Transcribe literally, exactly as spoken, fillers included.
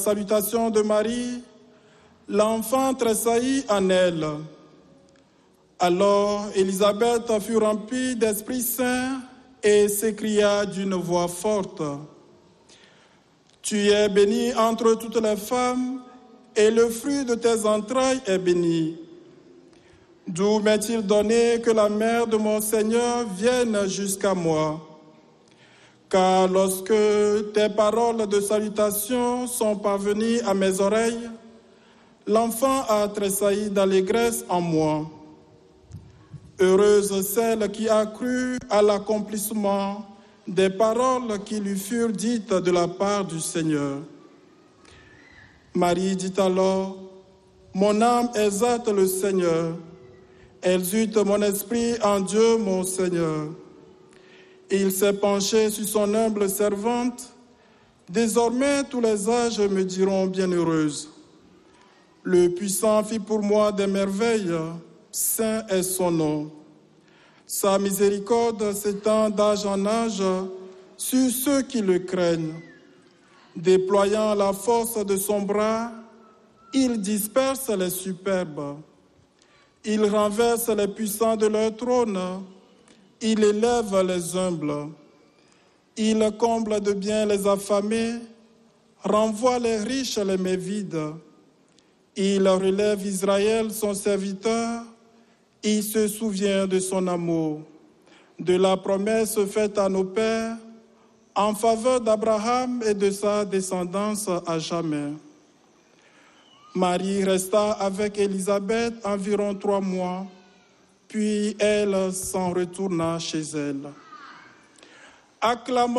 salutation de Marie, l'enfant tressaillit en elle. Alors Élisabeth fut remplie d'Esprit Saint et s'écria d'une voix forte: Tu es bénie entre toutes les femmes, et le fruit de tes entrailles est béni. D'où m'est-il donné que la mère de mon Seigneur vienne jusqu'à moi? Car lorsque tes paroles de salutation sont parvenues à mes oreilles, l'enfant a tressailli d'allégresse en moi. Heureuse celle qui a cru à l'accomplissement des paroles qui lui furent dites de la part du Seigneur. Marie dit alors: Mon âme exalte le Seigneur, exulte mon esprit en Dieu mon Seigneur. Il s'est penché sur son humble servante. Désormais tous les âges me diront bienheureuse. Le puissant fit pour moi des merveilles, saint est son nom. Sa miséricorde s'étend d'âge en âge sur ceux qui le craignent. Déployant la force de son bras, il disperse les superbes. Il renverse les puissants de leur trône. Il élève les humbles. Il comble de bien les affamés, renvoie les riches les mains vides. Il relève Israël, son serviteur. Il se souvient de son amour, de la promesse faite à nos pères, en faveur d'Abraham et de sa descendance à jamais. Marie resta avec Élisabeth environ trois mois, puis elle s'en retourna chez elle. Acclamons